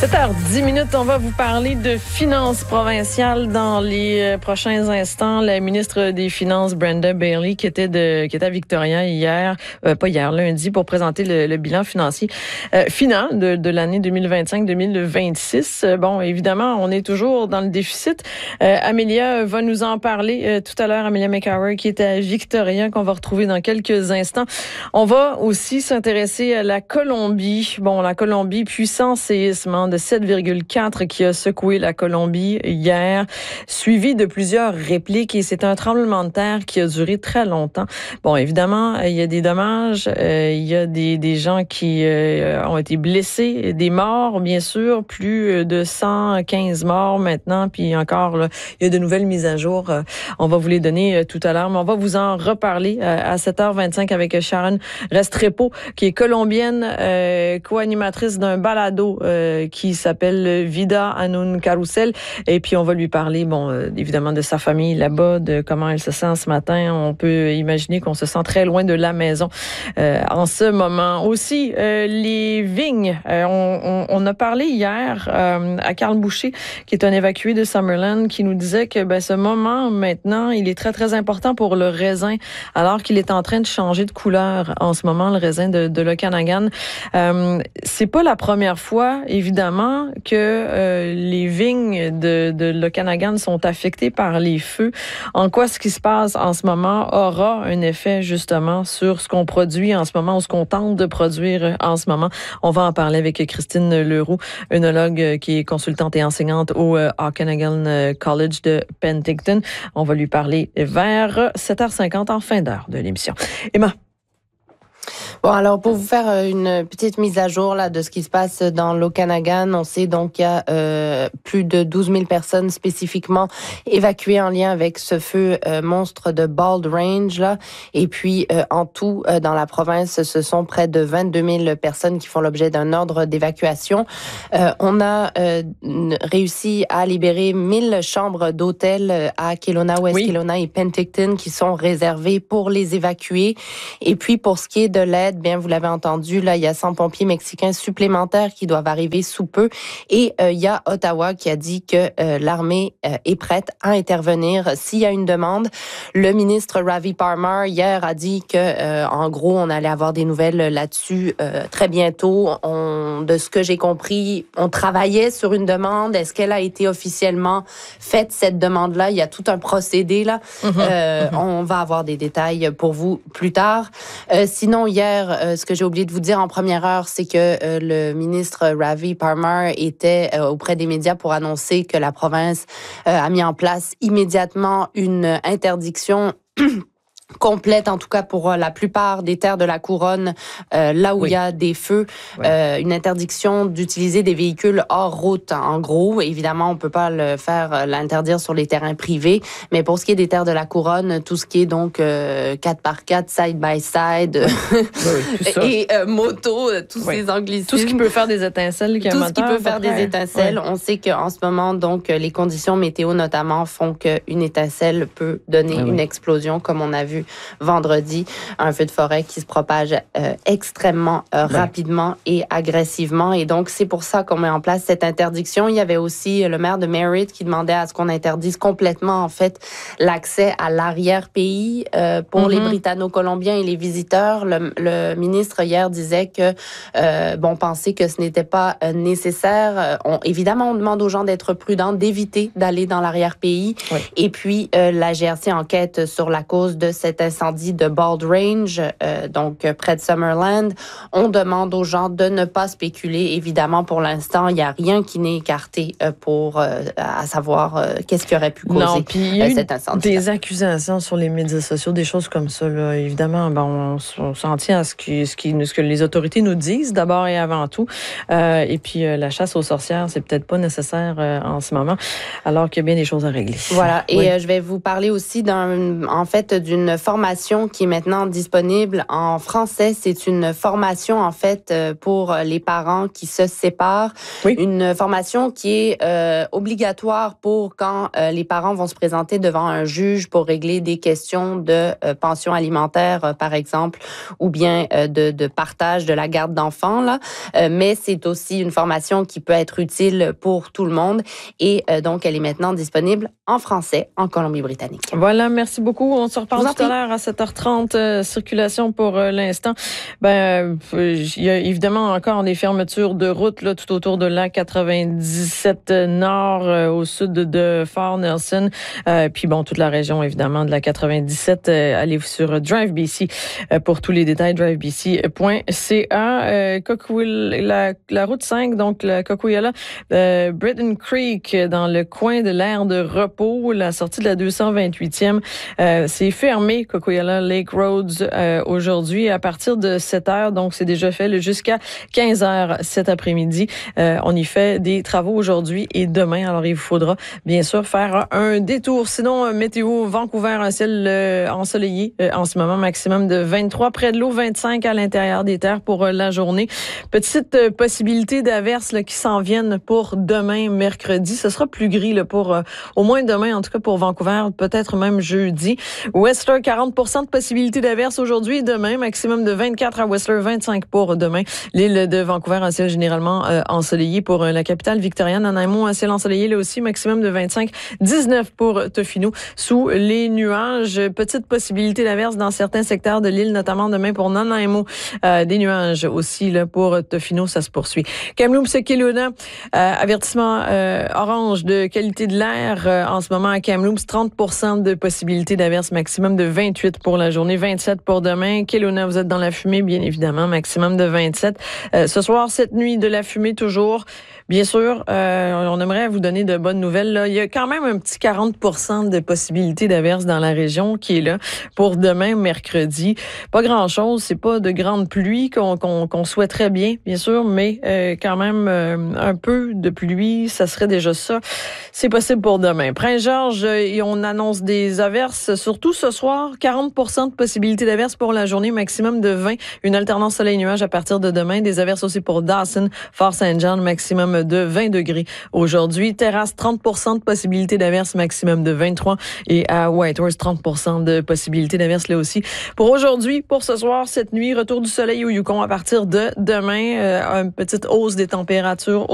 7h10, on va vous parler de finances provinciales dans les prochains instants. La ministre des Finances, Brenda Bailey, qui était à Victoria lundi, pour présenter le bilan financier final de l'année 2025-2026. Bon, évidemment, on est toujours dans le déficit. Amélia va nous en parler tout à l'heure. Amélia McHoward, qui est à Victoria, qu'on va retrouver dans quelques instants. On va aussi s'intéresser à la Colombie. Bon, la Colombie, puissant séisme de 7,4 qui a secoué la Colombie hier, suivi de plusieurs répliques, et c'est un tremblement de terre qui a duré très longtemps. Bon, évidemment, il y a des dommages, il y a des gens qui ont été blessés, des morts, bien sûr, plus de 115 morts maintenant, puis encore, là, il y a de nouvelles mises à jour. On va vous les donner tout à l'heure, mais on va vous en reparler à 7h25 avec Sharon Restrepo, qui est colombienne, co-animatrice d'un balado qui s'appelle Vida en un carrousel. Et puis, on va lui parler, évidemment, de sa famille là-bas, de comment elle se sent ce matin. On peut imaginer qu'on se sent très loin de la maison en ce moment. Aussi, les vignes. On a parlé hier à Carl Boucher, qui est un évacué de Summerland, qui nous disait que ce moment, maintenant, il est très, très important pour le raisin, alors qu'il est en train de changer de couleur en ce moment, le raisin de l'Okanagan. C'est pas la première fois, évidemment, que les vignes de l'Okanagan sont affectées par les feux. En quoi ce qui se passe en ce moment aura un effet justement sur ce qu'on produit en ce moment ou ce qu'on tente de produire en ce moment? On va en parler avec Christine Leroux, œnologue qui est consultante et enseignante au Okanagan College de Penticton. On va lui parler vers 7h50 en fin d'heure de l'émission. Emma. Bon, alors pour vous faire une petite mise à jour là de ce qui se passe dans l'Okanagan, on sait donc qu'il y a plus de 12 000 personnes spécifiquement évacuées en lien avec ce feu monstre de Bald Range là. Et puis en tout dans la province, ce sont près de 22 000 personnes qui font l'objet d'un ordre d'évacuation. On a réussi à libérer 1000 chambres d'hôtel à Kelowna, West Kelowna et Penticton qui sont réservées pour les évacuer. Et puis pour ce qui est de l'aide, bien vous l'avez entendu, là il y a 100 pompiers mexicains supplémentaires qui doivent arriver sous peu, et il y a Ottawa qui a dit que l'armée est prête à intervenir s'il y a une demande. Le ministre Ravi Parmar hier a dit que en gros on allait avoir des nouvelles là-dessus très bientôt. De ce que j'ai compris, on travaillait sur une demande. Est-ce qu'elle a été officiellement faite, cette demande-là? Il y a tout un procédé là. On va avoir des détails pour vous plus tard. Sinon, hier, ce que j'ai oublié de vous dire en première heure, c'est que le ministre Ravi Parmar était auprès des médias pour annoncer que la province a mis en place immédiatement une interdiction complète, en tout cas pour la plupart des terres de la couronne, là où il y a des feux, une interdiction d'utiliser des véhicules hors route. En gros, évidemment, on peut pas l'interdire sur les terrains privés, mais pour ce qui est des terres de la couronne, tout ce qui est donc 4x4, side by side, et moto, tous ces anglicismes. Tout ce qui peut faire des étincelles. Tout ce qui peut faire des étincelles. On sait qu'en ce moment, donc, les conditions météo notamment font qu'une étincelle peut donner une explosion, comme on a vu vendredi, un feu de forêt qui se propage extrêmement rapidement et agressivement. Et donc, c'est pour ça qu'on met en place cette interdiction. Il y avait aussi le maire de Merritt qui demandait à ce qu'on interdise complètement, en fait, l'accès à l'arrière-pays pour les Britanno-Colombiens et les visiteurs. Le ministre, hier, disait que, pensait que ce n'était pas nécessaire. Évidemment, on demande aux gens d'être prudents, d'éviter d'aller dans l'arrière-pays. Et puis, la GRC enquête sur la cause de cet incendie de Bald Range, donc près de Summerland. On demande aux gens de ne pas spéculer. Évidemment, pour l'instant, il n'y a rien qui n'est écarté pour à savoir qu'est-ce qui aurait pu causer cet incendie. Des accusations sur les médias sociaux, des choses comme ça. Là. Évidemment, on s'en tient à ce que les autorités nous disent d'abord et avant tout. Et puis, la chasse aux sorcières, c'est peut-être pas nécessaire en ce moment, alors qu'il y a bien des choses à régler. Voilà. Et je vais vous parler aussi d'une une formation qui est maintenant disponible en français. C'est une formation, en fait, pour les parents qui se séparent. Oui. Une formation qui est obligatoire pour quand les parents vont se présenter devant un juge pour régler des questions de pension alimentaire, par exemple, ou bien de partage de la garde d'enfants, là. Mais c'est aussi une formation qui peut être utile pour tout le monde. Et donc, elle est maintenant disponible en français en Colombie-Britannique. Voilà, merci beaucoup. On se reparle tout à l'heure à 7h30. Circulation pour l'instant. Il y a évidemment encore des fermetures de routes là, tout autour de l'A97 Nord, au sud de Fort Nelson. Puis bon, toute la région évidemment de la 97. Allez sur Drive BC pour tous les détails, drivebc.ca. La route 5, donc la Coquihalla, Britton Creek, dans le coin de l'aire de repos, la sortie de la 228e, c'est fermé, Coquihalla Lake Roads, aujourd'hui à partir de 7h, donc c'est déjà fait jusqu'à 15h cet après-midi. On y fait des travaux aujourd'hui et demain, alors il vous faudra bien sûr faire un détour. Sinon, météo, Vancouver, un ciel ensoleillé en ce moment, maximum de 23, près de l'eau, 25 à l'intérieur des terres pour la journée. Petite possibilité d'averses là, qui s'en viennent pour demain, mercredi. Ce sera plus gris là, pour au moins demain, en tout cas pour Vancouver, peut-être même jeudi. Whistler, 40% de possibilité d'averses aujourd'hui et demain, maximum de 24 à Whistler, 25 pour demain. L'île de Vancouver, un ciel généralement ensoleillé pour la capitale victorienne. Nanaimo, un ciel ensoleillé là aussi, maximum de 25, 19 pour Tofino. Sous les nuages, petite possibilité d'averses dans certains secteurs de l'île, notamment demain pour Nanaimo. Des nuages aussi là pour Tofino, ça se poursuit. Kamloops et Kelowna, avertissement orange de qualité de l'air en ce moment à Kamloops, 30% de possibilité d'averse, maximum de 28 pour la journée, 27 pour demain. Kelowna, vous êtes dans la fumée, bien évidemment, maximum de 27. Ce soir, cette nuit, de la fumée toujours. Bien sûr, on aimerait vous donner de bonnes nouvelles. Là. Il y a quand même un petit 40% de possibilité d'averse dans la région qui est là pour demain, mercredi. Pas grand-chose, c'est pas de grande pluie qu'on souhaiterait bien sûr, mais quand même un peu de pluie, ça serait déjà ça. C'est possible pour demain. Prince-Georges, on annonce des averses, surtout ce soir, 40% de possibilité d'averse pour la journée, maximum de 20. Une alternance soleil-nuage à partir de demain. Des averses aussi pour Dawson, Fort-Saint-Jean, maximum de 20 degrés. Aujourd'hui, Terrasse, 30% de possibilité d'averse, maximum de 23. Et à Whitehorse, 30% de possibilité d'averse là aussi. Pour aujourd'hui, pour ce soir, cette nuit, retour du soleil au Yukon à partir de demain. Une petite hausse des températures